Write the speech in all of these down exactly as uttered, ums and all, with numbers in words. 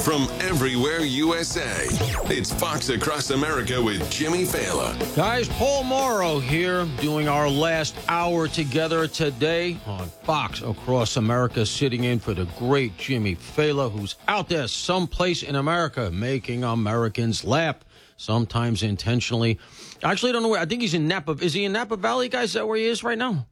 from everywhere U S A. It's Fox Across America with Jimmy Failla. Guys, Paul Morrow here doing our last hour together today on Fox Across America, sitting in for the great Jimmy Failla, who's out there someplace in America making Americans laugh, sometimes intentionally. Actually, I don't know where. I think he's in Napa. Is he in Napa Valley, guys? Is that where he is right now?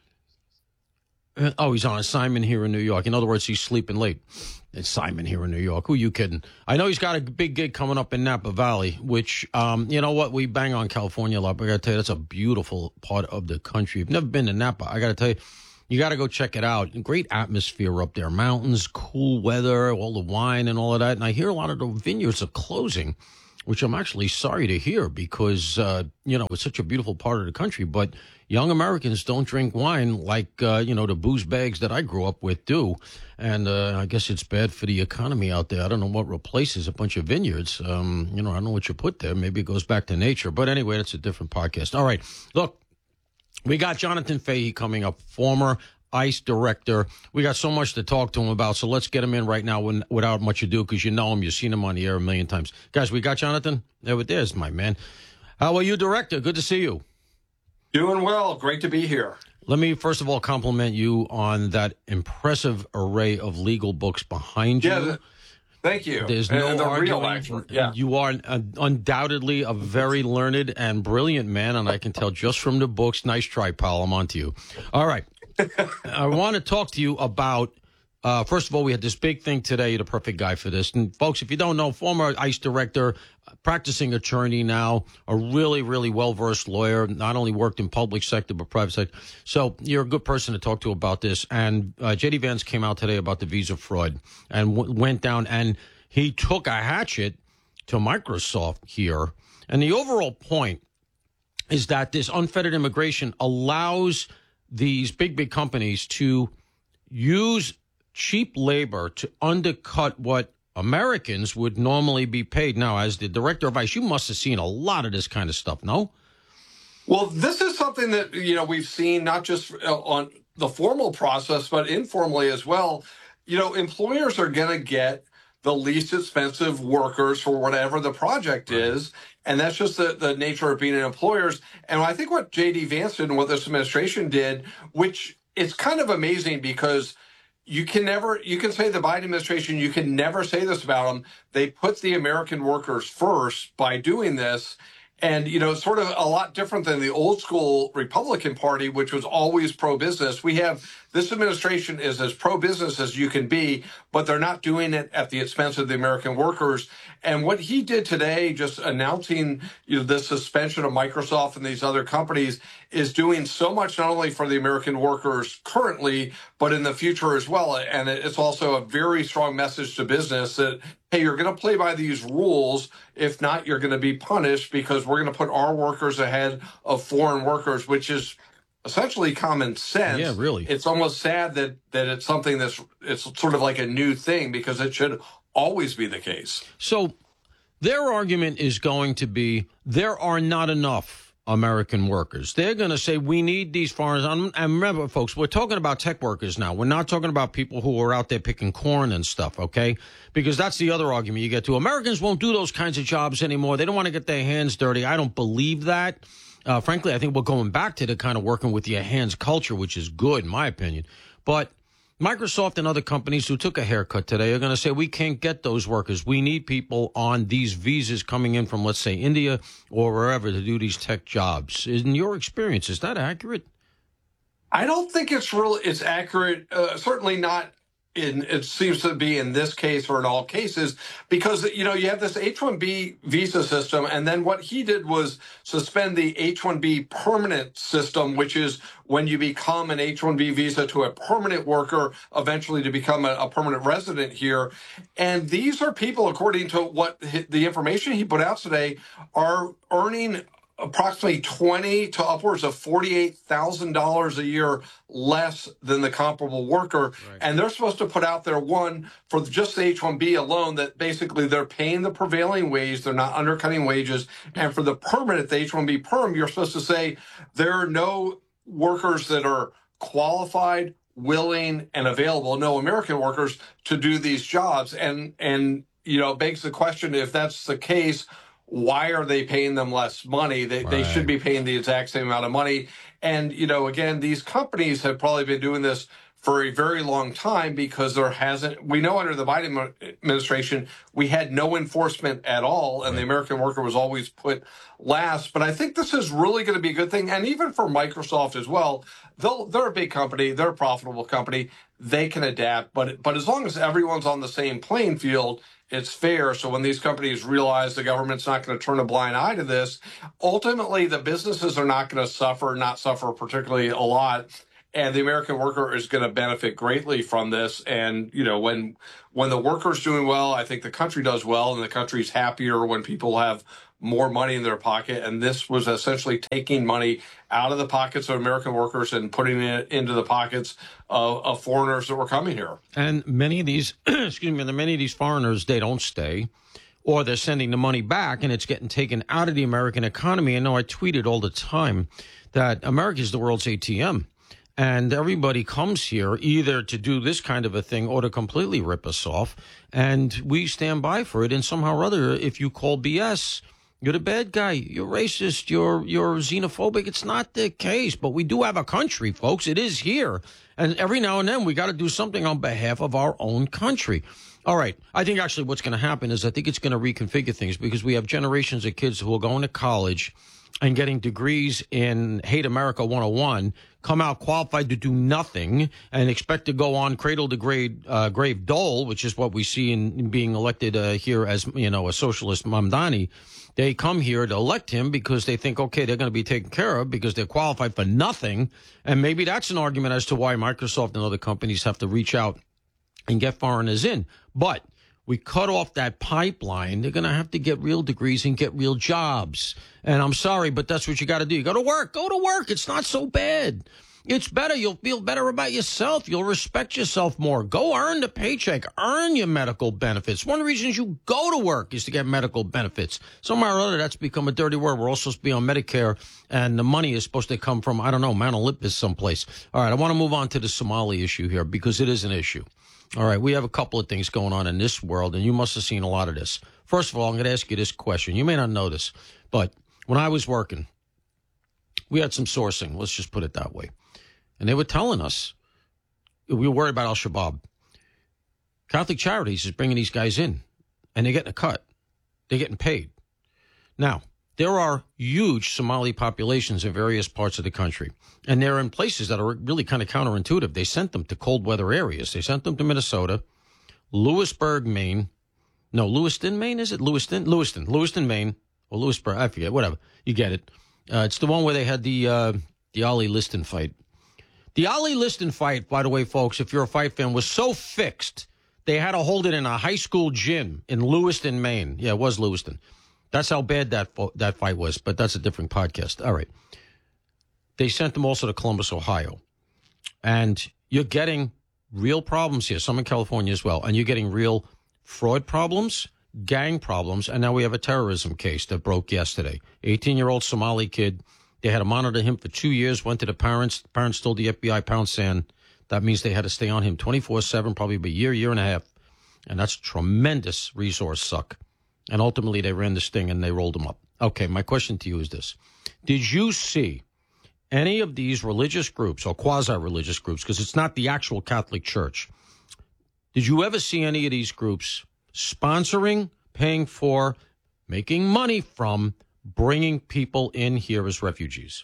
Oh, he's on assignment here in New York. In other words, he's sleeping late. It's Simon here in New York. Who are you kidding? I know he's got a big gig coming up in Napa Valley, which, um, you know what? We bang on California a lot, but I got to tell you, that's a beautiful part of the country. If you've never been to Napa, I got to tell you, you got to go check it out. Great atmosphere up there. Mountains, cool weather, all the wine and all of that. And I hear a lot of the vineyards are closing, which I'm actually sorry to hear because, uh, you know, it's such a beautiful part of the country. But young Americans don't drink wine like, uh, you know, the booze bags that I grew up with do. And uh, I guess it's bad for the economy out there. I don't know what replaces a bunch of vineyards. Um, you know, I don't know what you put there. Maybe it goes back to nature. But anyway, that's a different podcast. All right. Look, we got Jonathan Fahey coming up, former ICE director. We got so much to talk to him about, so let's get him in right now when, without much ado, because you know him. You've seen him on the air a million times. Guys, we got Jonathan? There it is, my man. How are you, Director? Good to see you. Doing well. Great to be here. Let me, first of all, compliment you on that impressive array of legal books behind you. Yeah, the, thank you. There's no and arguing. Real, actually. Yeah. You are un- undoubtedly a very learned and brilliant man, and I can tell just from the books. Nice try, pal. I'm on to you. All right. I want to talk to you about, uh, first of all, we had this big thing today. You're the perfect guy for this. And, folks, if you don't know, former ICE director, practicing attorney now, a really, really well-versed lawyer, not only worked in public sector but private sector. So you're a good person to talk to about this. And uh, J D Vance came out today about the visa fraud and w- went down, and he took a hatchet to Microsoft here. And the overall point is that this unfettered immigration allows these big, big companies to use cheap labor to undercut what Americans would normally be paid. Now, as the director of ICE, you must have seen a lot of this kind of stuff, no? Well, this is something that, you know, we've seen not just on the formal process, but informally as well. You know, employers are going to get the least expensive workers for whatever the project is. And that's just the, the nature of being an employer. And I think what J D Vance did and what this administration did, which is kind of amazing because you can never, you can say the Biden administration, you can never say this about them. They put the American workers first by doing this. And, you know, sort of a lot different than the old school Republican Party, which was always pro-business. We have, this administration is as pro-business as you can be, but they're not doing it at the expense of the American workers. And what he did today, just announcing, you know, the suspension of Microsoft and these other companies, is doing so much not only for the American workers currently, but in the future as well. And it's also a very strong message to business that, hey, you're going to play by these rules. If not, you're going to be punished because we're going to put our workers ahead of foreign workers, which is essentially common sense. Yeah, really. It's almost sad that that it's something that's it's sort of like a new thing because it should always be the case. So their argument is going to be there are not enough American workers. They're going to say we need these foreigners. And remember, folks, we're talking about tech workers now. We're not talking about people who are out there picking corn and stuff, okay? Because that's the other argument you get to. Americans won't do those kinds of jobs anymore. They don't want to get their hands dirty. I don't believe that. Uh, frankly, I think we're going back to the kind of working with your hands culture, which is good, in my opinion. But Microsoft and other companies who took a haircut today are going to say we can't get those workers. We need people on these visas coming in from, let's say, India or wherever to do these tech jobs. In your experience, is that accurate? I don't think it's really it's accurate. Uh, certainly not. In, it seems to be in this case or in all cases, because, you know, you have this H one B visa system. And then what he did was suspend the H one B permanent system, which is when you become an H one B visa to a permanent worker, eventually to become a, a permanent resident here. And these are people, according to what the information he put out today, are earning approximately twenty to upwards of forty-eight thousand dollars a year less than the comparable worker. Right. And they're supposed to put out there, one, for just the H one B alone, that basically they're paying the prevailing wage, they're not undercutting wages. And for the permanent, the H one B perm, you're supposed to say there are no workers that are qualified, willing, and available, no American workers to do these jobs. And, and, you know, it begs the question, if that's the case, why are they paying them less money? They, right. they should be paying the exact same amount of money. And, you know, again, these companies have probably been doing this for a very long time because there hasn't, we know under the Biden administration, we had no enforcement at all, and right. the American worker was always put last. But I think this is really going to be a good thing. And even for Microsoft as well, they'll, they're a big company, they're a profitable company, they can adapt. But, but as long as everyone's on the same playing field, it's fair. So when these companies realize the government's not going to turn a blind eye to this, ultimately the businesses are not going to suffer, not suffer particularly a lot. And the American worker is going to benefit greatly from this. And, you know, when when the worker's doing well, I think the country does well, and the country's happier when people have more money in their pocket. And this was essentially taking money out of the pockets of American workers and putting it into the pockets of, of foreigners that were coming here. And many of these, excuse me, many of these foreigners, they don't stay, or they're sending the money back and it's getting taken out of the American economy. I know I tweeted all the time that America is the world's A T M. And everybody comes here either to do this kind of a thing or to completely rip us off. And we stand by for it. And somehow or other, if you call B S, you're the bad guy, you're racist, you're you're xenophobic. It's not the case. But we do have a country, folks. It is here. And every now and then we got to do something on behalf of our own country. All right. I think actually what's going to happen is I think it's going to reconfigure things, because we have generations of kids who are going to college and getting degrees in Hate America one oh one, come out qualified to do nothing and expect to go on cradle to grave, uh, grave dole, which is what we see in being elected uh, here as, you know, a socialist Mamdani. They come here to elect him because they think, okay, they're going to be taken care of because they're qualified for nothing. And maybe that's an argument as to why Microsoft and other companies have to reach out and get foreigners in. But we cut off that pipeline, they're going to have to get real degrees and get real jobs. And I'm sorry, but that's what you got to do. You go to work. Go to work. It's not so bad. It's better. You'll feel better about yourself. You'll respect yourself more. Go earn the paycheck. Earn your medical benefits. One of the reasons you go to work is to get medical benefits. Somehow or other, that's become a dirty word. We're all supposed to be on Medicare, and the money is supposed to come from, I don't know, Mount Olympus someplace. All right, I want to move on to the Somali issue here because it is an issue. All right, we have a couple of things going on in this world, and you must have seen a lot of this. First of all, I'm going to ask you this question. You may not know this, but when I was working, we had some sourcing. Let's just put it that way. And they were telling us, we were worried about Al-Shabaab. Catholic Charities is bringing these guys in, and they're getting a cut. They're getting paid. Now, there are huge Somali populations in various parts of the country, and they're in places that are really kind of counterintuitive. They sent them to cold weather areas. They sent them to Minnesota, Lewisburg, Maine. No, Lewiston, Maine, is it? Lewiston? Lewiston. Lewiston, Maine. Or Lewisburg, I forget, whatever. You get it. Uh, it's the one where they had the, uh, the Ali Liston fight. The Ali Liston fight, by the way, folks, if you're a fight fan, was so fixed, they had to hold it in a high school gym in Lewiston, Maine. Yeah, it was Lewiston. That's how bad that that fight was, but that's a different podcast. All right. They sent them also to Columbus, Ohio. And you're getting real problems here, some in California as well, and you're getting real fraud problems, gang problems, and now we have a terrorism case that broke yesterday. eighteen-year-old Somali kid. They had to monitor him for two years, went to the parents. The parents told the F B I pound sand. That means they had to stay on him twenty-four seven, probably a year, year and a half. And that's tremendous resource suck. And ultimately, they ran this thing and they rolled him up. Okay, my question to you is this. Did you see any of these religious groups or quasi-religious groups, because it's not the actual Catholic Church, did you ever see any of these groups sponsoring, paying for, making money from bringing people in here as refugees?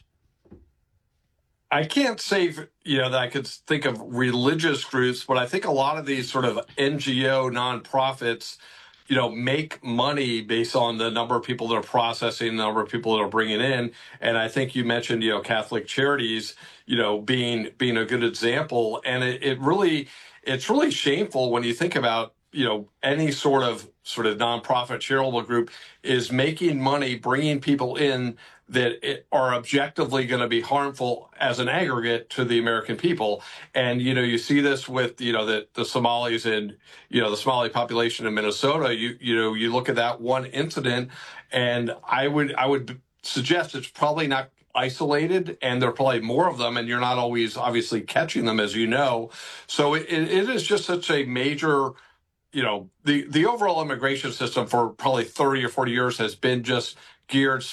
I can't say, you know, that I could think of religious groups, but I think a lot of these sort of N G O nonprofits, you know, make money based on the number of people that are processing, the number of people that are bringing in. And I think you mentioned, you know, Catholic Charities, you know, being being a good example. And it, it really, it's really shameful when you think about, you know, any sort of sort of nonprofit charitable group is making money, bringing people in that it are objectively going to be harmful as an aggregate to the American people. And, you know, you see this with, you know, the, the Somalis and, you know, the Somali population in Minnesota. You, you know, you look at that one incident, and I would, I would suggest it's probably not isolated, and there are probably more of them, and you're not always obviously catching them, as you know. So it, it is just such a major, you know, the, the overall immigration system for probably thirty or forty years has been just geared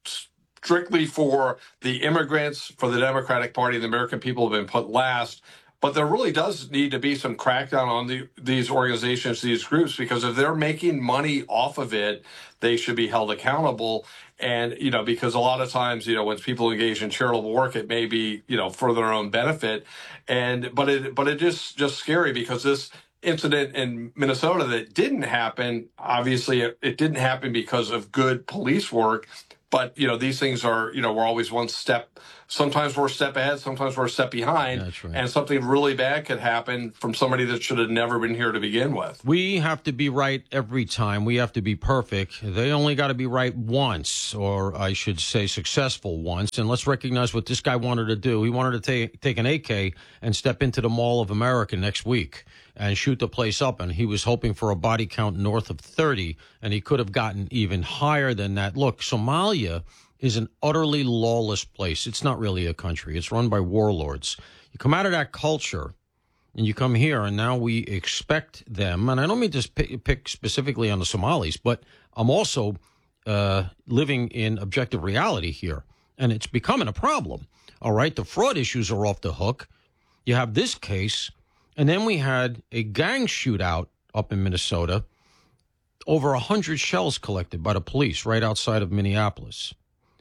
strictly for the immigrants, for the Democratic Party. The American people have been put last. But there really does need to be some crackdown on the, these organizations, these groups, because if they're making money off of it, they should be held accountable. And, you know, because a lot of times, you know, when people engage in charitable work, it may be, you know, for their own benefit. And but it but it is just scary because this incident in Minnesota that didn't happen, obviously it, it didn't happen because of good police work. But, you know, these things are, you know, we're always one step. Sometimes we're a step ahead. Sometimes we're a step behind. That's right. And something really bad could happen from somebody that should have never been here to begin with. We have to be right every time. We have to be perfect. They only got to be right once, or I should say successful once. And let's recognize what this guy wanted to do. He wanted to take, take an A K and step into the Mall of America next week and shoot the place up. And he was hoping for a body count north of thirty, and he could have gotten even higher than that. Look, Somalia is an utterly lawless place. It's not really a country. It's run by warlords. You come out of that culture and you come here, and now we expect them. And I don't mean to pick, pick specifically on the Somalis, but I'm also uh, living in objective reality here. And it's becoming a problem. All right. The fraud issues are off the hook. You have this case. And then we had a gang shootout up in Minnesota. Over one hundred shells collected by the police right outside of Minneapolis.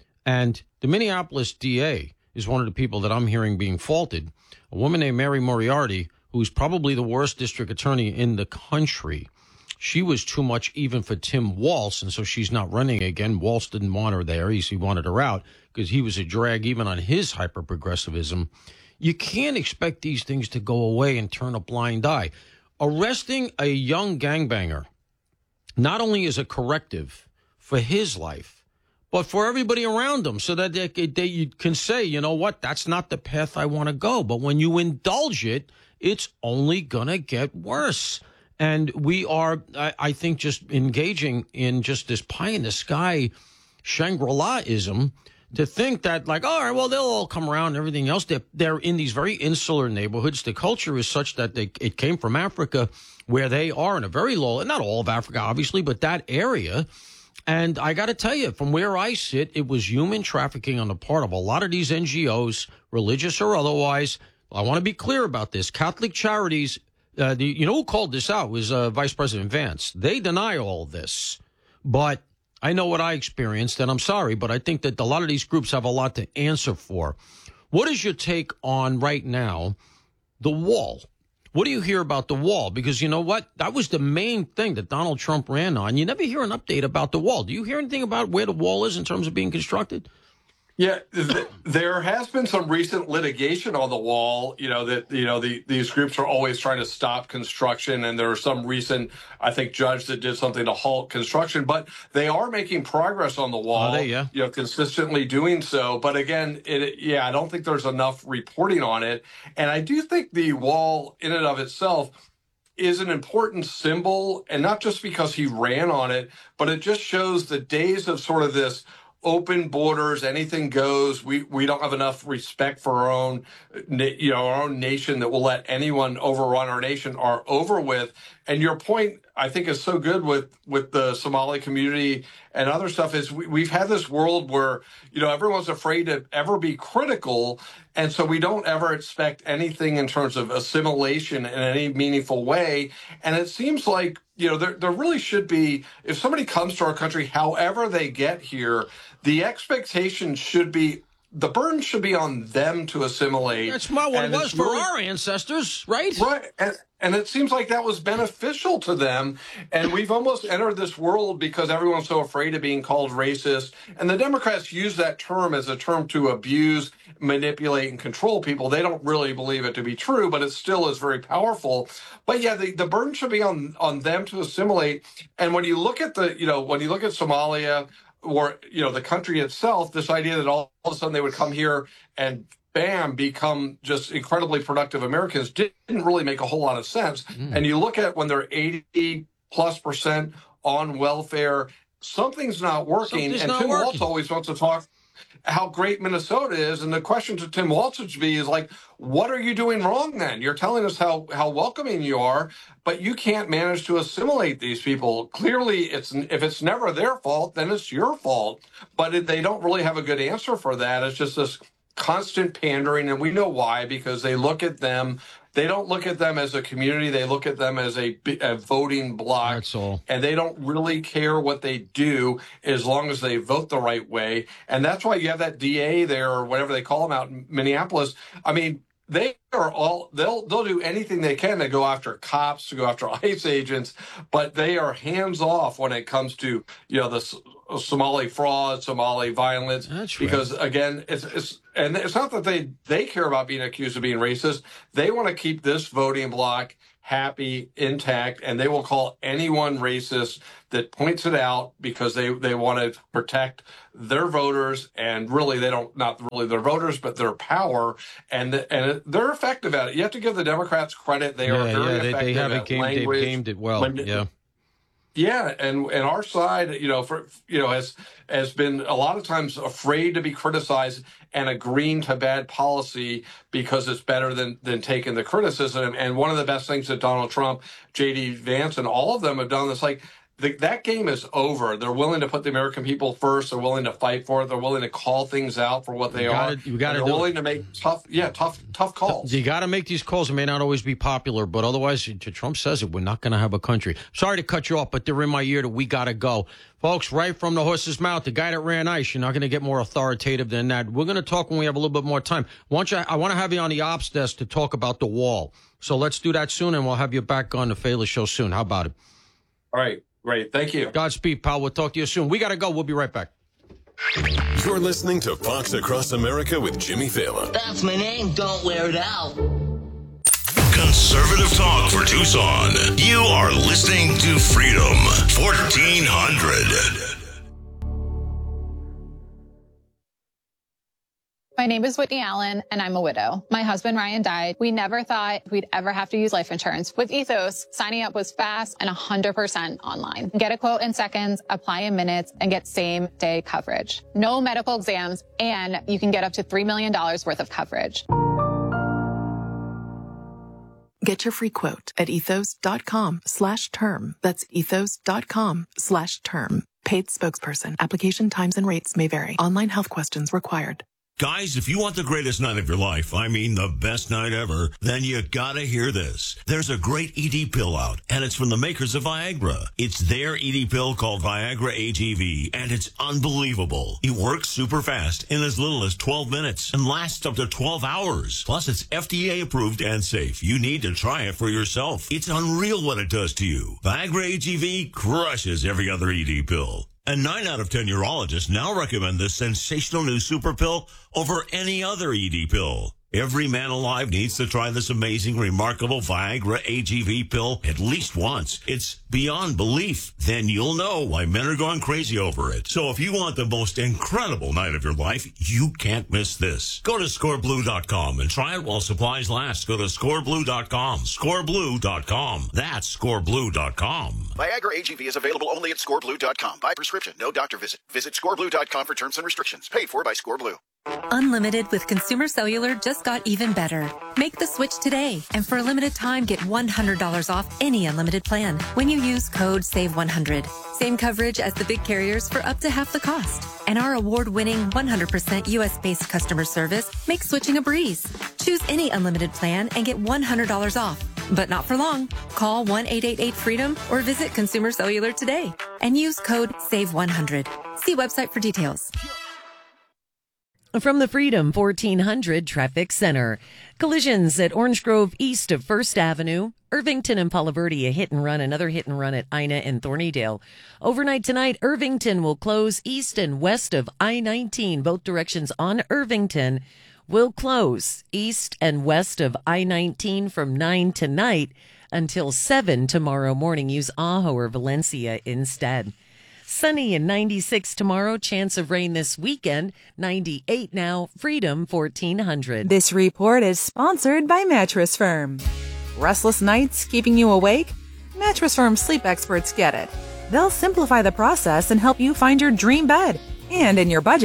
And the Minneapolis D A is one of the people that I'm hearing being faulted, a woman named Mary Moriarty, who's probably the worst district attorney in the country. She was too much even for Tim Walz, and so she's not running again. Walz didn't want her there. He wanted her out because he was a drag even on his hyper-progressivism. You can't expect these things to go away and turn a blind eye. Arresting a young gangbanger not only is a corrective for his life, but for everybody around them, so that they, they you can say, you know what, that's not the path I want to go. But when you indulge it, it's only going to get worse. And we are, I, I think, just engaging in just this pie-in-the-sky Shangri-La-ism to think that, like, all right, well, they'll all come around and everything else. They're, they're in these very insular neighborhoods. The culture is such that they, it came from Africa, where they are in a very low, not all of Africa, obviously, but that area. And I got to tell you, from where I sit, it was human trafficking on the part of a lot of these N G Os, religious or otherwise. I want to be clear about this. Catholic Charities, uh, the, you know who called this out was uh, Vice President Vance. They deny all of this. But I know what I experienced, and I'm sorry, but I think that a lot of these groups have a lot to answer for. What is your take on, right now, the wall? What do you hear about the wall? Because you know what? That was the main thing that Donald Trump ran on. You never hear an update about the wall. Do you hear anything about where the wall is in terms of being constructed? Yeah, th- there has been some recent litigation on the wall, you know, that, you know, the, these groups are always trying to stop construction. And there was some recent, I think, judge that did something to halt construction. But they are making progress on the wall, Are they? Yeah. you know, consistently doing so. But again, it, yeah, I don't think there's enough reporting on it. And I do think the wall in and of itself is an important symbol, and not just because he ran on it, but it just shows the days of sort of this open borders, anything goes. We we don't have enough respect for our own, you know, our own nation that will let anyone overrun our nation are over with. And your point, I think, is so good with with the Somali community and other stuff. Is we, we've had this world where, you know, everyone's afraid to ever be critical, and so we don't ever expect anything in terms of assimilation in any meaningful way. And it seems like, you know, there there really should be, if somebody comes to our country, however they get here, the expectation should be, the burden should be on them to assimilate. That's not what and it was for really, our ancestors, right? Right. And, and it seems like that was beneficial to them. And we've almost entered this world because everyone's so afraid of being called racist. And the Democrats use that term as a term to abuse, manipulate, and control people. They don't really believe it to be true, but it still is very powerful. But yeah, the, the burden should be on, on them to assimilate. And when you look at the, you know, when you look at Somalia, or, you know, the country itself, this idea that all, all of a sudden they would come here and bam, become just incredibly productive Americans didn't really make a whole lot of sense. Mm. And you look at when they're eighty plus percent on welfare, something's not working. Something's and not Tim working. Walz always wants to talk. how great Minnesota is. And the question to Tim Walz should be is like, what are you doing wrong then? You're telling us how, how welcoming you are, but you can't manage to assimilate these people. Clearly, it's if it's never their fault, then it's your fault. But it, they don't really have a good answer for that. It's just this constant pandering, and we know why, because they look at them. They don't look at them as a community. They look at them as a, a voting bloc. That's all. And they don't really care what they do as long as they vote the right way. And that's why you have that D A there, or whatever they call him out in Minneapolis. I mean, they are all, they'll they'll do anything they can to go after cops, to go after ICE agents, but they are hands off when it comes to, you know, the Somali fraud, Somali violence. That's right. Because again, it's it's and it's not that they they care about being accused of being racist. They want to keep this voting bloc happy, intact, and they will call anyone racist that points it out, because they, they want to protect their voters, and really they don't, not really their voters, but their power, and the, and they're effective at it. You have to give the Democrats credit. They yeah, are very yeah, they, effective they have at it gamed, language. They've gamed it well, When, yeah. Yeah, and and our side, you know, for you know, has has been a lot of times afraid to be criticized and agreeing to bad policy because it's better than than taking the criticism. And one of the best things that Donald Trump, J D Vance, and all of them have done is like, The, that game is over. They're willing to put the American people first. They're willing to fight for it. They're willing to call things out for what they you gotta, are. You got to They're do willing it. to make tough, yeah, tough, tough calls. You got to make these calls. It may not always be popular, but otherwise, Trump says it, we're not going to have a country. Sorry to cut you off, but they're in my ear that we got to go. Folks, right from the horse's mouth, the guy that ran ice, you're not going to get more authoritative than that. We're going to talk when we have a little bit more time. Want you, I want to have you on the ops desk to talk about the wall. So let's do that soon, and we'll have you back on the Fela Show soon. How about it? All right. Great. Thank you. Godspeed, pal. We'll talk to you soon. We got to go. We'll be right back. You're listening to Fox Across America with Jimmy Fallon. That's my name. Don't wear it out. Conservative talk for Tucson. You are listening to Freedom fourteen hundred. My name is Whitney Allen, and I'm a widow. My husband, Ryan, died. We never thought we'd ever have to use life insurance. With Ethos, signing up was fast and one hundred percent online. Get a quote in seconds, apply in minutes, and get same-day coverage. No medical exams, and you can get up to three million dollars worth of coverage. Get your free quote at ethos.com slash term. That's ethos.com slash term. Paid spokesperson. Application times and rates may vary. Online health questions required. Guys, if you want the greatest night of your life, I mean the best night ever, then you gotta hear this. There's a great E D pill out, and it's from the makers of Viagra. It's their E D pill called Viagra A G V, and it's unbelievable. It works super fast in as little as twelve minutes and lasts up to twelve hours. Plus, it's F D A approved and safe. You need to try it for yourself. It's unreal what it does to you. Viagra A G V crushes every other E D pill. And nine out of ten urologists now recommend this sensational new super pill over any other E D pill. Every man alive needs to try this amazing, remarkable Viagra A G V pill at least once. It's beyond belief. Then you'll know why men are going crazy over it. So if you want the most incredible night of your life, you can't miss this. Go to score blue dot com and try it while supplies last. Go to score blue dot com. score blue dot com. That's score blue dot com. Viagra A G V is available only at score blue dot com. By prescription, no doctor visit. Visit score blue dot com for terms and restrictions. Paid for by ScoreBlue. Unlimited with Consumer Cellular just got even better. Make the switch today, and for a limited time, get one hundred dollars off any unlimited plan when you use code save one hundred. Same coverage as the big carriers for up to half the cost. And our award-winning one hundred percent U S-based customer service makes switching a breeze. Choose any unlimited plan and get one hundred dollars off. But not for long. Call one eight eight eight freedom or visit Consumer Cellular today and use code save one hundred. See website for details. From the Freedom fourteen hundred Traffic Center. Collisions at Orange Grove east of First Avenue. Irvington and Palo Verde, a hit and run, another hit and run at Ina and Thornydale. Overnight tonight, Irvington will close east and west of I nineteen. Both directions on Irvington will close east and west of I nineteen from nine tonight until seven tomorrow morning. Use Ajo or Valencia instead. Sunny and ninety-six tomorrow. Chance of rain this weekend. ninety-eight now. Freedom fourteen hundred. This report is sponsored by Mattress Firm. Restless nights keeping you awake? Mattress Firm sleep experts get it. They'll simplify the process and help you find your dream bed and in your budget.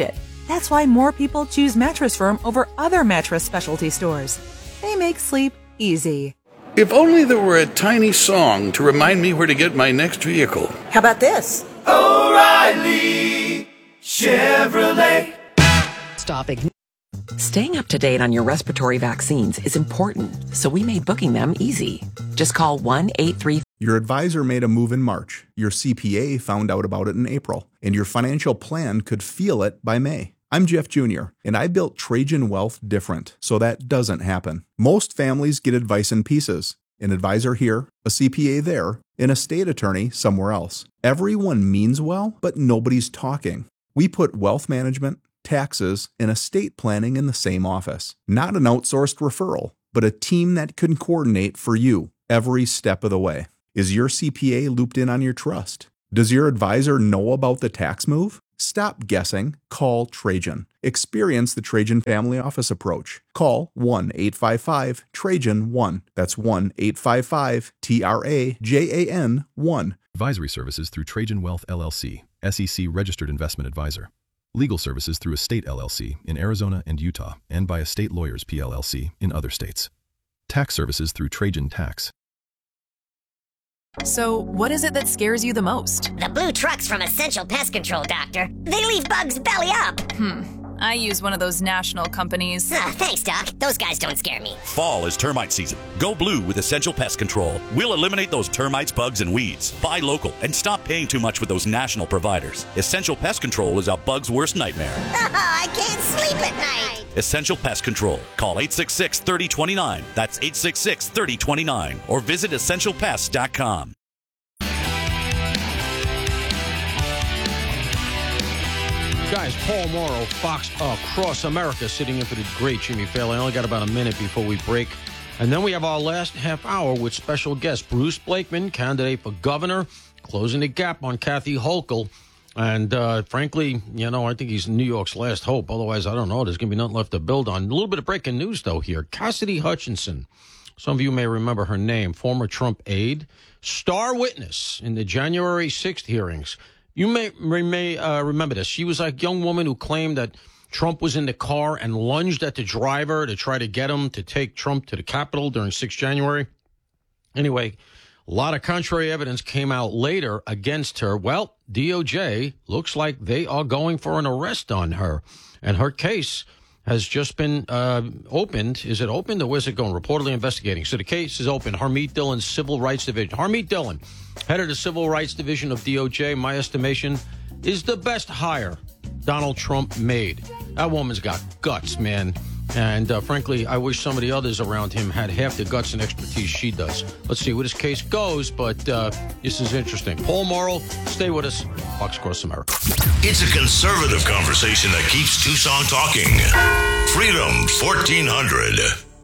That's why more people choose Mattress Firm over other mattress specialty stores. They make sleep easy. If only there were a tiny song to remind me where to get my next vehicle. How about this? O'Reilly Chevrolet. Stop it. Staying up to date on your respiratory vaccines is important, so we made booking them easy. Just call one eight three. Your advisor made a move in March, your C P A found out about it in April, and your financial plan could feel it by May. I'm Jeff Junior, and I built Trajan Wealth different, so that doesn't happen. Most families get advice in pieces. An advisor here, a C P A there, an estate attorney somewhere else. Everyone means well, but nobody's talking. We put wealth management, taxes, and estate planning in the same office. Not an outsourced referral, but a team that can coordinate for you every step of the way. Is your C P A looped in on your trust? Does your advisor know about the tax move? Stop guessing. Call Trajan. Experience the Trajan Family Office approach. Call one eight five five Trajan one. That's one eight five five T R A J A N one. Advisory services through Trajan Wealth L L C, S E C registered investment advisor. Legal services through Estate L L C in Arizona and Utah, and by Estate Lawyers P L L C in other states. Tax services through Trajan Tax. So, what is it that scares you the most? The blue trucks from Essential Pest Control, Doctor. They leave bugs belly up. Hmm. I use one of those national companies. Uh, thanks, Doc. Those guys don't scare me. Fall is termite season. Go blue with Essential Pest Control. We'll eliminate those termites, bugs, and weeds. Buy local and stop paying too much with those national providers. Essential Pest Control is a bug's worst nightmare. I can't sleep at night. Essential Pest Control. Call eight six six, three oh two nine. That's eight six six, three oh two nine. Or visit essential pest dot com. Guys, Paul Morrow, Fox Across America, sitting in for the great Jimmy Fallon. I only got about a minute before we break. And then we have our last half hour with special guest Bruce Blakeman, candidate for governor, closing the gap on Kathy Hochul. And uh, frankly, you know, I think he's New York's last hope. Otherwise, I don't know. There's going to be nothing left to build on. A little bit of breaking news, though, here. Cassidy Hutchinson. Some of you may remember her name, former Trump aide, star witness in the January sixth hearings. You may, may uh, remember this. She was a young woman who claimed that Trump was in the car and lunged at the driver to try to get him to take Trump to the Capitol during the sixth of January. Anyway, a lot of contrary evidence came out later against her. Well, D O J looks like they are going for an arrest on her. And her case has just been uh, opened. Is it opened or where's it going? Reportedly investigating. So the case is open. Harmeet Dillon's Civil Rights Division. Harmeet Dillon, head of the Civil Rights Division of D O J, my estimation, is the best hire Donald Trump made. That woman's got guts, man. And uh, frankly, I wish some of the others around him had half the guts and expertise she does. Let's see where this case goes, but uh, this is interesting. Paul Morrow, stay with us. Fox Across America. It's a conservative conversation that keeps Tucson talking. Freedom fourteen hundred.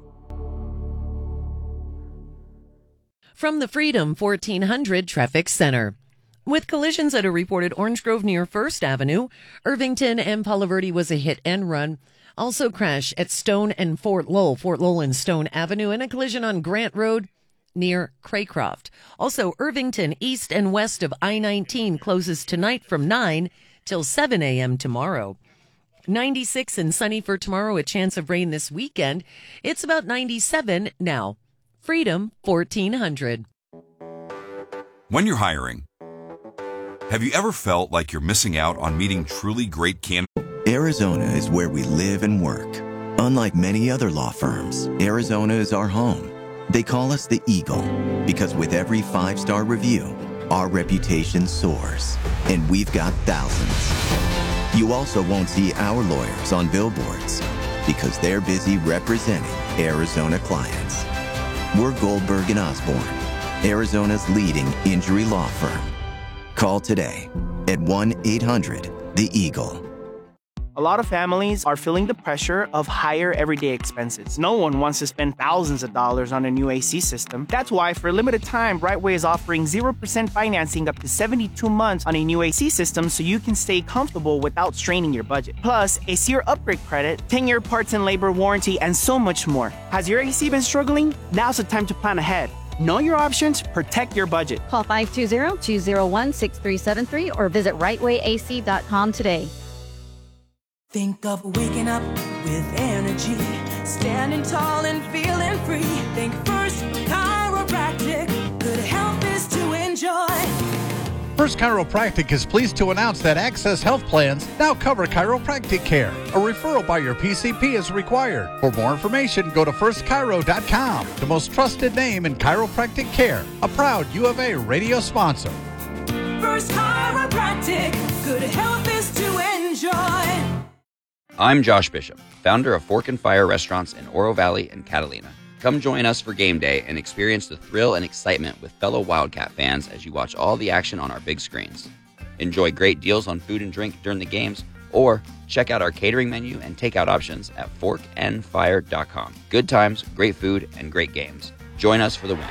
From the Freedom fourteen hundred Traffic Center. With collisions at a reported Orange Grove near First Avenue, Irvington and Palo Verde was a hit and run. Also crash at Stone and Fort Lowell, Fort Lowell and Stone Avenue, and a collision on Grant Road near Craycroft. Also, Irvington east and west of I nineteen closes tonight from nine till seven a.m. tomorrow. ninety-six and sunny for tomorrow, a chance of rain this weekend. It's about ninety-seven now. Freedom fourteen hundred. When you're hiring, have you ever felt like you're missing out on meeting truly great candidates? Arizona is where we live and work. Unlike many other law firms, Arizona is our home. They call us the Eagle because with every five-star review, our reputation soars, and we've got thousands. You also won't see our lawyers on billboards because they're busy representing Arizona clients. We're Goldberg and Osborne, Arizona's leading injury law firm. Call today at one eight hundred the Eagle. A lot of families are feeling the pressure of higher everyday expenses. No one wants to spend thousands of dollars on a new A C system. That's why, for a limited time, Brightway is offering zero percent financing up to seventy-two months on a new A C system so you can stay comfortable without straining your budget. Plus, a SEER upgrade credit, ten-year parts and labor warranty, and so much more. Has your A C been struggling? Now's the time to plan ahead. Know your options, protect your budget. Call five two zero, two zero one, six three seven three or visit right way A C dot com today. Think of waking up with energy, standing tall and feeling free. Think First Chiropractic, good health is to enjoy. First Chiropractic is pleased to announce that Access Health Plans now cover chiropractic care. A referral by your P C P is required. For more information, go to first chiro dot com, the most trusted name in chiropractic care. A proud U of A radio sponsor. First Chiropractic, good health is to enjoy. I'm Josh Bishop, founder of Fork and Fire restaurants in Oro Valley and Catalina. Come join us for game day and experience the thrill and excitement with fellow Wildcat fans as you watch all the action on our big screens. Enjoy great deals on food and drink during the games, or check out our catering menu and takeout options at fork and fire dot com. Good times, great food, and great games. Join us for the win.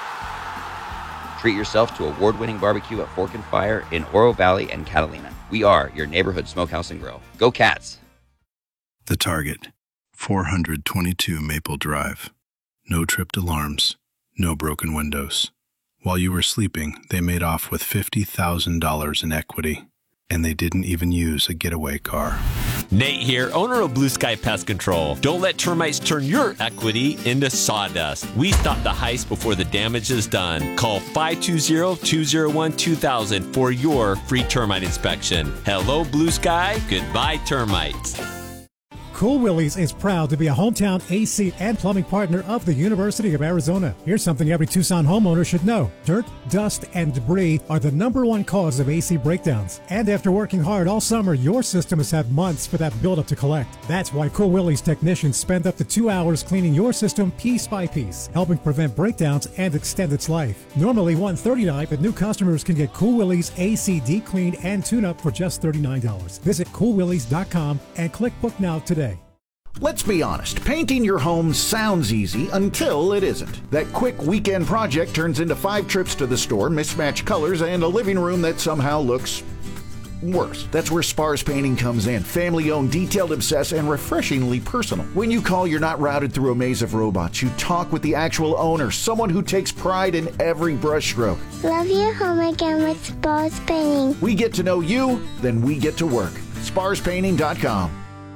Treat yourself to award-winning barbecue at Fork and Fire in Oro Valley and Catalina. We are your neighborhood smokehouse and grill. Go Cats! The Target, four twenty-two Maple Drive. No tripped alarms, no broken windows. While you were sleeping, they made off with fifty thousand dollars in equity, and they didn't even use a getaway car. Nate here, owner of Blue Sky Pest Control. Don't let termites turn your equity into sawdust. We stop the heist before the damage is done. Call five two zero, two zero one, two thousand for your free termite inspection. Hello, Blue Sky. Goodbye, termites. Cool Willie's is proud to be a hometown A C and plumbing partner of the University of Arizona. Here's something every Tucson homeowner should know. Dirt, dust, and debris are the number one cause of A C breakdowns. And after working hard all summer, your system has had months for that buildup to collect. That's why Cool Willie's technicians spend up to two hours cleaning your system piece by piece, helping prevent breakdowns and extend its life. Normally one hundred thirty dollars, but new customers can get Cool Willie's A C deep cleaned and tune-up for just thirty-nine dollars. Visit cool willies dot com and click book now today. Let's be honest, painting your home sounds easy until it isn't. That quick weekend project turns into five trips to the store, mismatched colors, and a living room that somehow looks worse. That's where Spars Painting comes in. Family-owned, detailed, obsessed, and refreshingly personal. When you call, you're not routed through a maze of robots. You talk with the actual owner, someone who takes pride in every brushstroke. Love your home again with Spars Painting. We get to know you, then we get to work. spars painting dot com.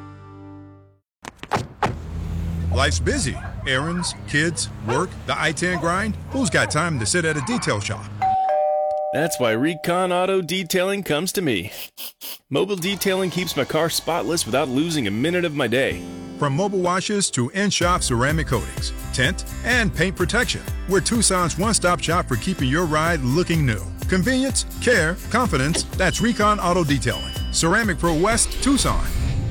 Life's busy. Errands, kids, work, the I ten grind. Who's got time to sit at a detail shop? That's why Recon Auto Detailing comes to me. Mobile detailing keeps my car spotless without losing a minute of my day. From mobile washes to in-shop ceramic coatings, tint, and paint protection, we're Tucson's one-stop shop for keeping your ride looking new. Convenience, care, confidence, that's Recon Auto Detailing. Ceramic Pro West, Tucson.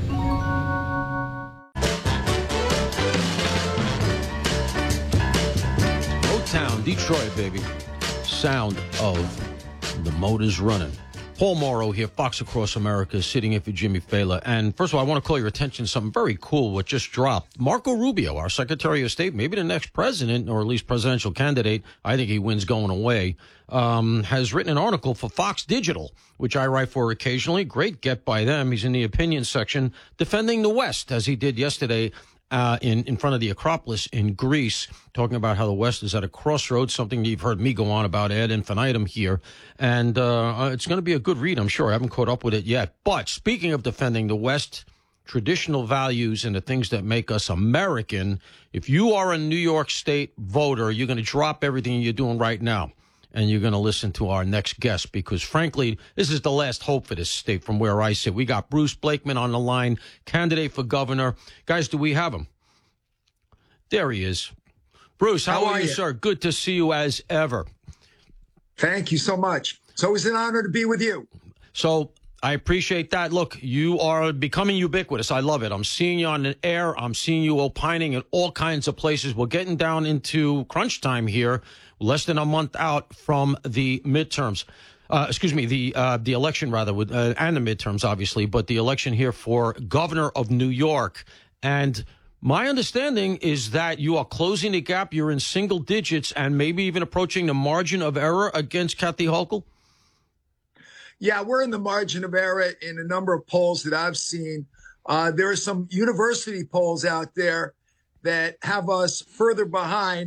Town, Detroit, baby. Sound of the motors running. Paul Morrow here, Fox Across America, sitting in for Jimmy Fela. And first of all, I want to call your attention to something very cool what just dropped. Marco Rubio, our Secretary of State, maybe the next president, or at least presidential candidate, I think he wins going away, um, has written an article for Fox Digital, which I write for occasionally. Great get by them. He's in the opinion section, defending the West, as he did yesterday Uh, in, in front of the Acropolis in Greece, talking about how the West is at a crossroads, something you've heard me go on about ad infinitum here. And uh, it's going to be a good read, I'm sure. I haven't caught up with it yet. But speaking of defending the West, traditional values and the things that make us American, if you are a New York State voter, you're going to drop everything you're doing right now. And you're going to listen to our next guest because, frankly, this is the last hope for this state from where I sit. We got Bruce Blakeman on the line, candidate for governor. Guys, do we have him? There he is. Bruce, how, how are, are you, you, sir? Good to see you as ever. Thank you so much. It's always an honor to be with you. So I appreciate that. Look, you are becoming ubiquitous. I love it. I'm seeing you on the air. I'm seeing you opining in all kinds of places. We're getting down into crunch time here. Less than a month out from the midterms, uh, excuse me, the uh, the election rather, with, uh, and the midterms, obviously, but the election here for governor of New York. And my understanding is that you are closing the gap. You're in single digits and maybe even approaching the margin of error against Kathy Hochul. Yeah, we're in the margin of error in a number of polls that I've seen. Uh, there are some university polls out there that have us further behind.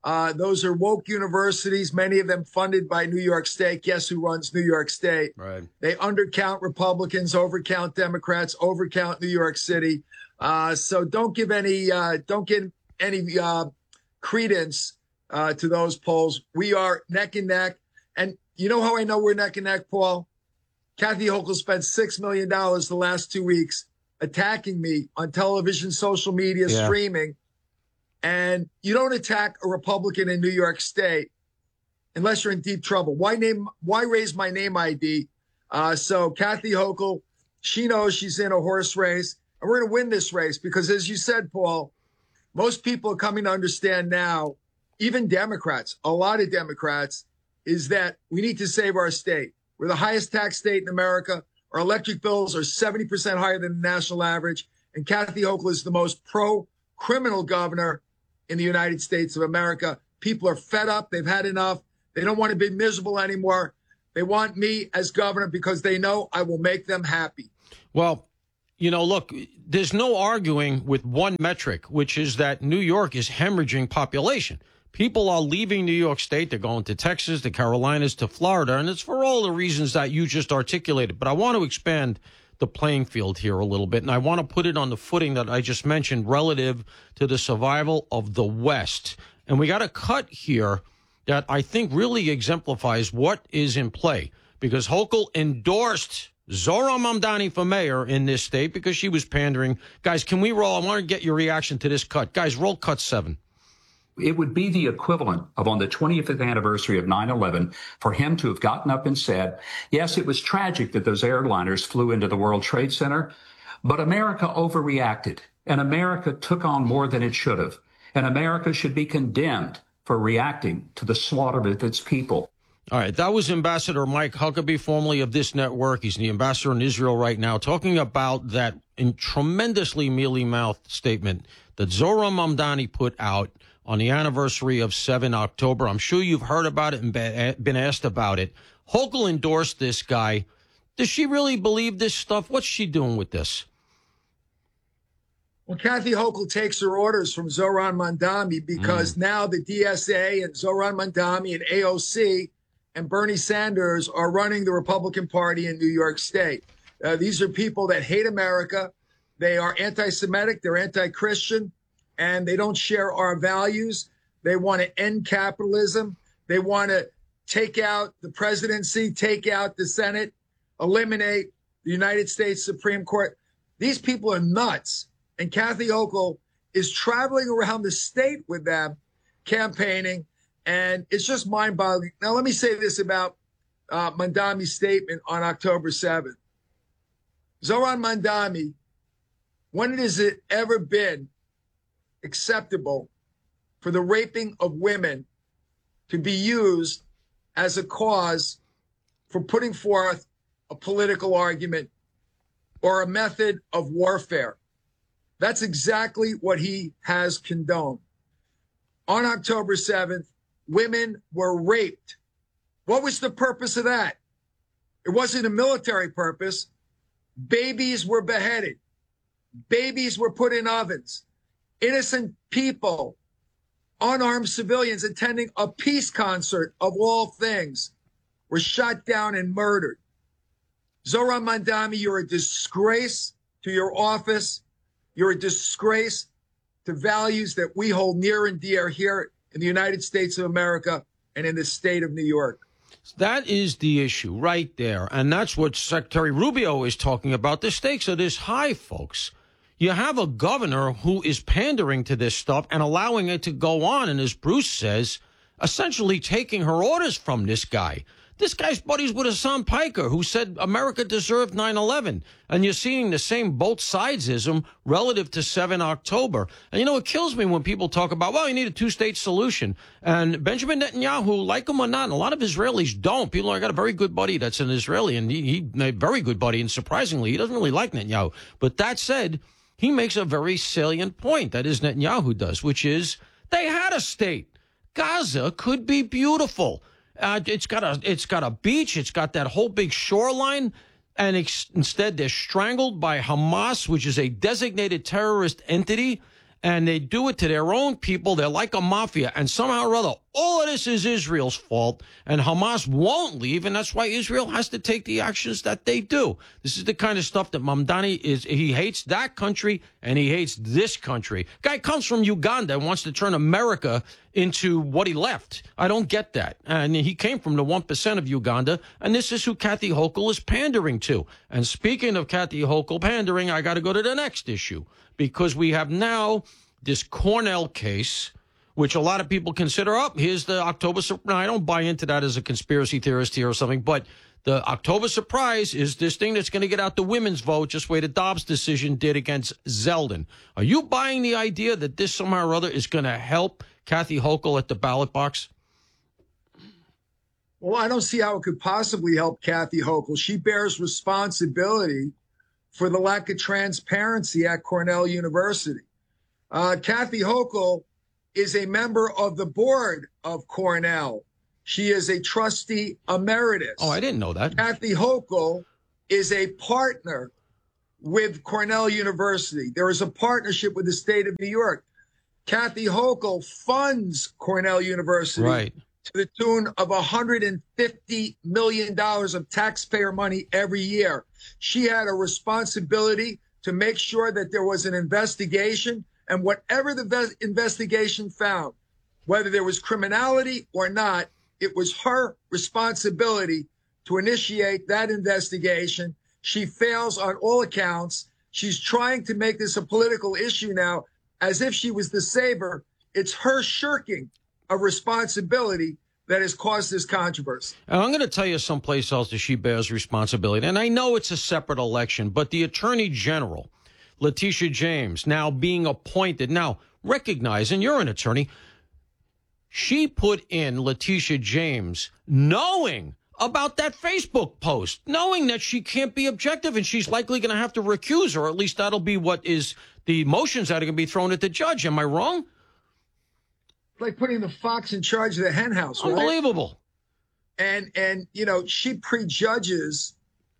Uh, those are woke universities, many of them funded by New York State. Guess who runs New York State? Right. They undercount Republicans, overcount Democrats, overcount New York City. Uh, so don't give any, uh, don't give any uh, credence uh, to those polls. We are neck and neck. And you know how I know we're neck and neck, Paul? Kathy Hochul spent six million dollars the last two weeks attacking me on television, social media, Yeah. streaming. And you don't attack a Republican in New York State unless you're in deep trouble. Why name? Why raise my name I D? Uh, so Kathy Hochul, she knows she's in a horse race, and we're going to win this race because, as you said, Paul, most people are coming to understand now, even Democrats, a lot of Democrats, is that we need to save our state. We're the highest tax state in America. Our electric bills are seventy percent higher than the national average, and Kathy Hochul is the most pro-criminal governor in the United States of America. People are fed up. They've had enough. They don't want to be miserable anymore. They want me as governor because they know I will make them happy. Well, you know, look, there's no arguing with one metric, which is that New York is hemorrhaging population. People are leaving New York State. They're going to Texas, the Carolinas, to Florida, and it's for all the reasons that you just articulated. But I want to expand the playing field here a little bit, and I want to put it on the footing that I just mentioned relative to the survival of the West. And we got a cut here that I think really exemplifies what is in play, because Hochul endorsed Zohran Mamdani for mayor in this state because she was pandering. Guys, can we roll? I want to get your reaction to this cut. Guys, roll cut seven. It would be the equivalent of on the twentieth anniversary of nine eleven for him to have gotten up and said, yes, it was tragic that those airliners flew into the World Trade Center, but America overreacted and America took on more than it should have. And America should be condemned for reacting to the slaughter of its people. All right, that was Ambassador Mike Huckabee, formerly of this network. He's the ambassador in Israel right now, talking about that in tremendously mealy-mouthed statement that Zohran Mamdani put out on the anniversary of seven October. I'm sure you've heard about it and been asked about it. Hochul endorsed this guy. Does she really believe this stuff? What's she doing with this? Well, Kathy Hochul takes her orders from Zohran Mamdani because mm. now the D S A and Zohran Mamdani and A O C and Bernie Sanders are running the Republican Party in New York State. Uh, these are people that hate America. They are anti-Semitic. They're anti-Christian. And they don't share our values. They want to end capitalism. They want to take out the presidency, take out the Senate, eliminate the United States Supreme Court. These people are nuts. And Kathy Hochul is traveling around the state with them, campaigning, and it's just mind-boggling. Now, let me say this about uh, Mamdani's statement on October seventh. Zohran Mamdani, when has it ever been acceptable for the raping of women to be used as a cause for putting forth a political argument or a method of warfare? That's exactly what he has condoned. On October seventh, women were raped. What was the purpose of that? It wasn't a military purpose. Babies were beheaded. Babies were put in ovens. Innocent people, unarmed civilians attending a peace concert of all things, were shot down and murdered. Zohran Mamdani, you're a disgrace to your office. You're a disgrace to values that we hold near and dear here in the United States of America and in the state of New York. That is the issue right there. And that's what Secretary Rubio is talking about. The stakes are this high, folks. You have a governor who is pandering to this stuff and allowing it to go on. And as Bruce says, essentially taking her orders from this guy. This guy's buddies with Hassan Piker, who said America deserved nine eleven. And you're seeing the same both sidesism relative to seven October. And, you know, it kills me when people talk about, well, you need a two-state solution. And Benjamin Netanyahu, like him or not, and a lot of Israelis don't. People, I got a very good buddy that's an Israeli, and he, he a very good buddy. And surprisingly, he doesn't really like Netanyahu. But that said, he makes a very salient point, that is Netanyahu does, which is they had a state. Gaza could be beautiful. Uh, it's got a it's got a beach. It's got that whole big shoreline. And ex- instead, they're strangled by Hamas, which is a designated terrorist entity. and they do it to their own people. They're like a mafia, and somehow or other, all of this is Israel's fault, and Hamas won't leave, and that's why Israel has to take the actions that they do. This is the kind of stuff that Mamdani is. He hates that country, and he hates this country. Guy comes from Uganda and wants to turn America into what he left. I don't get that. And he came from the one percent of Uganda, and this is who Kathy Hochul is pandering to. And speaking of Kathy Hochul pandering, I got to go to the next issue, because we have now this Cornell case, which a lot of people consider up. Oh, here's the October surprise. No, I don't buy into that as a conspiracy theorist here or something, but the October surprise is this thing that's going to get out the women's vote, just the way the Dobbs decision did against Zeldin. Are you buying the idea that this somehow or other is going to help Kathy Hochul at the ballot box? Well, I don't see how it could possibly help Kathy Hochul. She bears responsibility for the lack of transparency at Cornell University. Uh, Kathy Hochul is a member of the board of Cornell. She is a trustee emeritus. Oh, I didn't know that. Kathy Hochul is a partner with Cornell University. There is a partnership with the state of New York. Kathy Hochul funds Cornell University right. to the tune of one hundred fifty million dollars of taxpayer money every year. She had a responsibility to make sure that there was an investigation, and whatever the investigation found, whether there was criminality or not, it was her responsibility to initiate that investigation. She fails on all accounts. She's trying to make this a political issue now, as if she was the saver. It's her shirking of responsibility that has caused this controversy. And I'm going to tell you someplace else that she bears responsibility. And I know it's a separate election, but the Attorney General, Letitia James, now being appointed, now recognize, and you're an attorney, she put in Letitia James knowing about that Facebook post, knowing that she can't be objective and she's likely going to have to recuse her, or at least that'll be what is the motions that are going to be thrown at the judge. Am I wrong? Like putting the fox in charge of the hen house. Right? Unbelievable. And, and, you know, she prejudges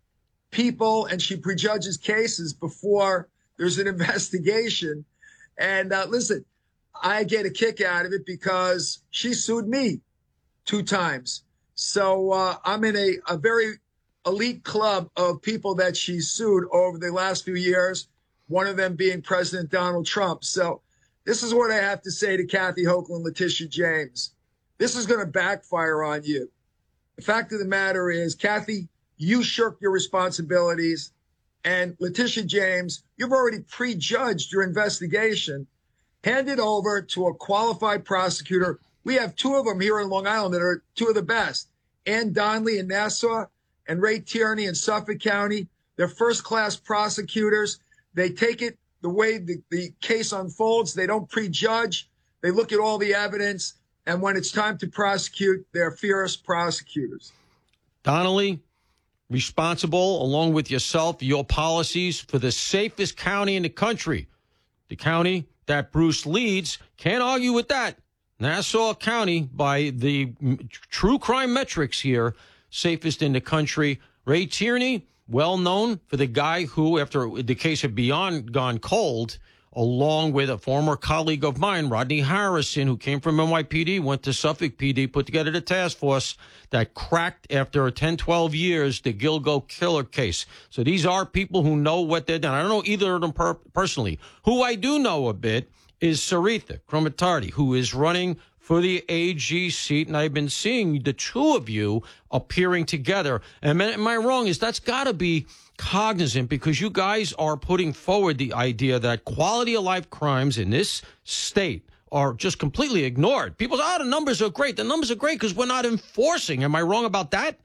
people and she prejudges cases before there's an investigation. And uh, listen, I get a kick out of it because she sued me two times. So uh, I'm in a, a very elite club of people that she sued over the last few years, one of them being President Donald Trump. So this is what I have to say to Kathy Hochul and Letitia James. This is going to backfire on you. The fact of the matter is, Kathy, you shirked your responsibilities. And Letitia James, you've already prejudged your investigation. Hand it over to a qualified prosecutor. We have two of them here in Long Island that are two of the best. Ann Donnelly in Nassau and Ray Tierney in Suffolk County. They're first-class prosecutors. They take it the way the, the case unfolds. They don't prejudge. They look at all the evidence. And when it's time to prosecute, they're fierce prosecutors. Donnelly, responsible, along with yourself, your policies for the safest county in the country. The county that Bruce leads, can't argue with that. Nassau County, by the true crime metrics here, safest in the country. Ray Tierney, well known for the guy who, after the case had beyond gone cold, along with a former colleague of mine, Rodney Harrison, who came from N Y P D, went to Suffolk P D, put together the task force that cracked, after ten, twelve years, the Gilgo killer case. So these are people who know what they're done. I don't know either of them per- personally. Who I do know a bit is Sarita Cromitati, who is running for the A G seat, and I've been seeing the two of you appearing together. And am I wrong? Is that's got to be cognizant, because you guys are putting forward the idea that quality of life crimes in this state are just completely ignored. People say, oh, the numbers are great. The numbers are great because we're not enforcing. Am I wrong about that?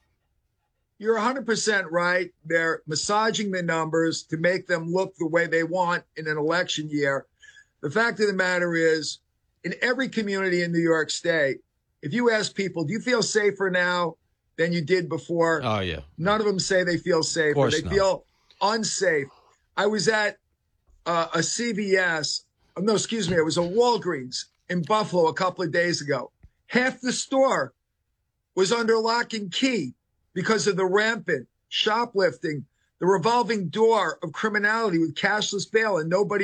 You're one hundred percent right. They're massaging the numbers to make them look the way they want in an election year. The fact of the matter is, in every community in New York State, if you ask people, do you feel safer now than you did before? Oh, yeah. None of them say they feel safer. They not. feel unsafe. I was at uh, a C V S. No, excuse me. It was a Walgreens in Buffalo a couple of days ago. Half the store was under lock and key because of the rampant shoplifting, the revolving door of criminality with cashless bail, and nobody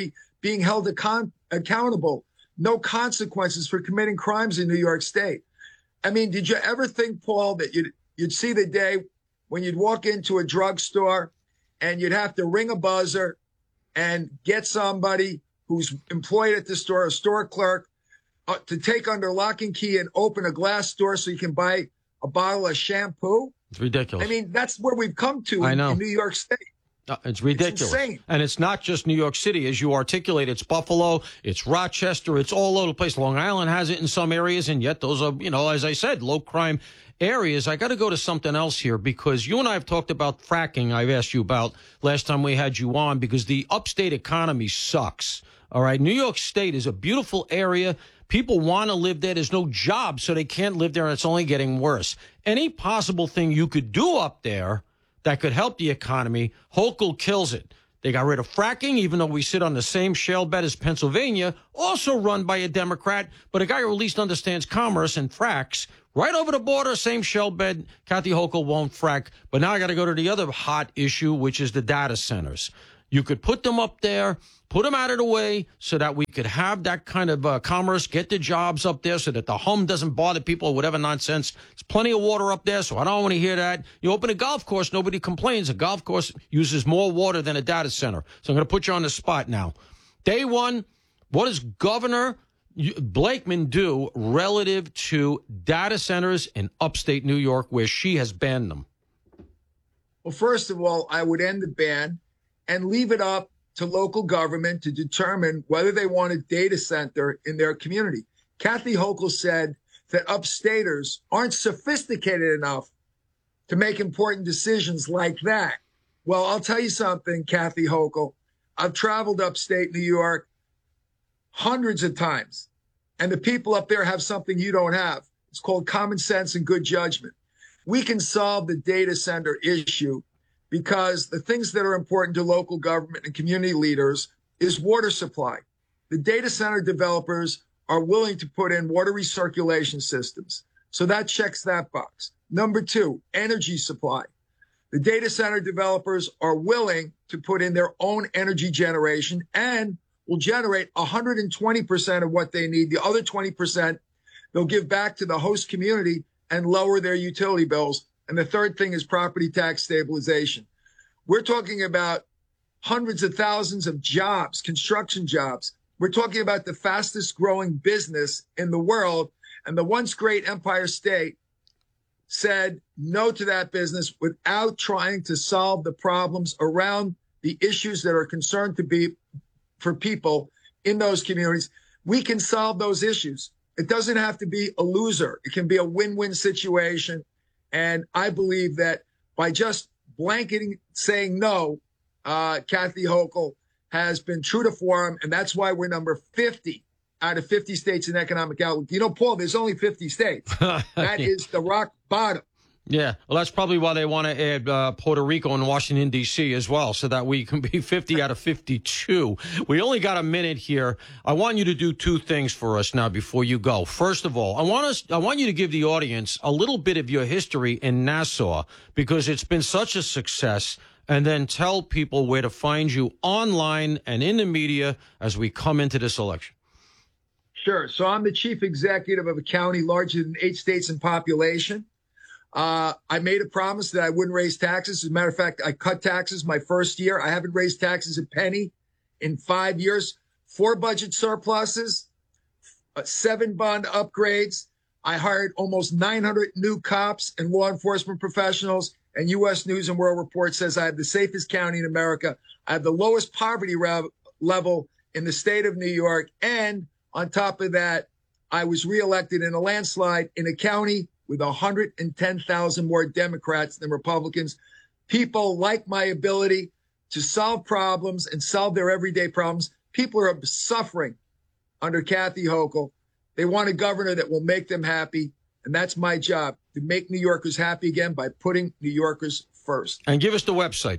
being held account- accountable, no consequences for committing crimes in New York State. I mean, did you ever think, Paul, that you'd, you'd see the day when you'd walk into a drugstore and you'd have to ring a buzzer and get somebody who's employed at the store, a store clerk, uh, to take under lock and key and open a glass door so you can buy a bottle of shampoo? It's ridiculous. I mean, that's where we've come to I in, know. in New York State. Uh, it's ridiculous. It's insane. And it's not just New York City, as you articulate. It's Buffalo, it's Rochester, it's all over the place. Long Island has it in some areas, and yet those are, you know, as I said, low crime areas. I got to go to something else here, because you and I have talked about fracking. I've asked you about last time we had you on, because the upstate economy sucks. All right. New York State is a beautiful area. People want to live there. There's no jobs, so they can't live there, and it's only getting worse. Any possible thing you could do up there that could help the economy, Hochul kills it. They got rid of fracking, even though we sit on the same shale bed as Pennsylvania, also run by a Democrat, but a guy who at least understands commerce and fracks. Right over the border, same shale bed. Kathy Hochul won't frack. But now I got to go to the other hot issue, which is the data centers. You could put them up there, put them out of the way so that we could have that kind of uh, commerce, get the jobs up there so that the hum doesn't bother people or whatever nonsense. There's plenty of water up there, so I don't want to hear that. You open a golf course, nobody complains. A golf course uses more water than a data center. So I'm going to put you on the spot now. Day one, what does Governor Blakeman do relative to data centers in upstate New York where she has banned them? Well, first of all, I would end the ban and leave it up to local government to determine whether they want a data center in their community. Kathy Hochul said that upstaters aren't sophisticated enough to make important decisions like that. Well, I'll tell you something, Kathy Hochul. I've traveled upstate New York hundreds of times, and the people up there have something you don't have. It's called common sense and good judgment. We can solve the data center issue because the things that are important to local government and community leaders is water supply. The data center developers are willing to put in water recirculation systems. So that checks that box. Number two, energy supply. The data center developers are willing to put in their own energy generation and will generate one hundred twenty percent of what they need. The other twenty percent they'll give back to the host community and lower their utility bills. And the third thing is property tax stabilization. We're talking about hundreds of thousands of jobs, construction jobs. We're talking about the fastest growing business in the world. And the once great Empire State said no to that business without trying to solve the problems around the issues that are concerned to be for people in those communities. We can solve those issues. It doesn't have to be a loser. It can be a win-win situation. And I believe that by just blanketing saying no, uh, Kathy Hochul has been true to form, and that's why we're number fifty out of fifty states in economic outlook. You know, Paul, there's only fifty states. That is the rock bottom. Yeah, well, that's probably why they want to add uh, Puerto Rico and Washington, D C as well, so that we can be fifty out of fifty-two. We only got a minute here. I want you to do two things for us now before you go. First of all, I want us, I want you to give the audience a little bit of your history in Nassau, because it's been such a success, and then tell people where to find you online and in the media as we come into this election. Sure. So I'm the chief executive of a county larger than eight states in population. Uh, I made a promise that I wouldn't raise taxes. As a matter of fact, I cut taxes my first year. I haven't raised taxes a penny in five years. Four budget surpluses, uh, seven bond upgrades. I hired almost nine hundred new cops and law enforcement professionals. And U S News and World Report says I have the safest county in America. I have the lowest poverty rev- level in the state of New York. And on top of that, I was reelected in a landslide in a county with one hundred ten thousand more Democrats than Republicans. People like my ability to solve problems and solve their everyday problems. People are suffering under Kathy Hochul. They want a governor that will make them happy. And that's my job, to make New Yorkers happy again by putting New Yorkers first. And give us the website.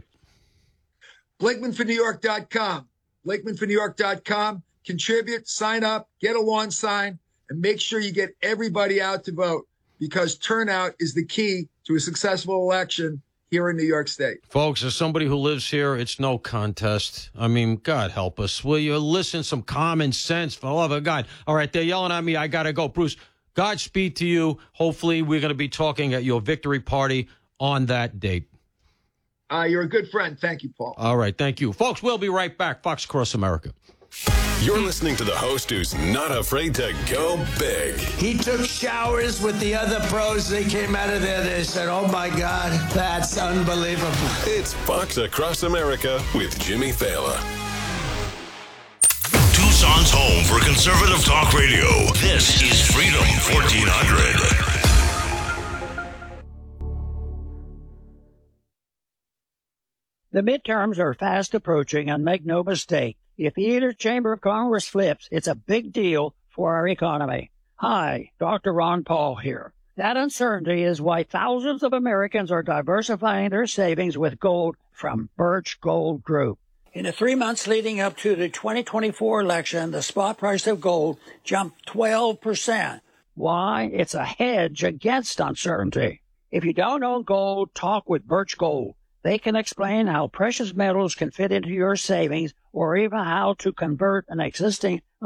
Blakeman for New York dot com. Blakeman for New York dot com. Contribute, sign up, get a lawn sign, and make sure you get everybody out to vote, because turnout is the key to a successful election here in New York State. Folks, as somebody who lives here, it's no contest. I mean, God help us. Will you listen? Some common sense, for the love of God. All right, they're yelling at me. I got to go. Bruce, Godspeed to you. Hopefully, we're going to be talking at your victory party on that date. Uh, you're a good friend. Thank you, Paul. All right, thank you. Folks, we'll be right back. Fox Across America. You're listening to the host who's not afraid to go big. He took showers with the other pros. They came out of there. They said, oh, my God, that's unbelievable. It's Fox Across America with Jimmy Fallon. Tucson's home for conservative talk radio. This is Freedom fourteen hundred. The midterms are fast approaching, and make no mistake, if either chamber of Congress flips, it's a big deal for our economy. Hi, Doctor Ron Paul here. That uncertainty is why thousands of Americans are diversifying their savings with gold from Birch Gold Group. In the three months leading up to the twenty twenty-four election, the spot price of gold jumped twelve percent. Why? It's a hedge against uncertainty. If you don't own gold, talk with Birch Gold. They can explain how precious metals can fit into your savings or even how to convert an existing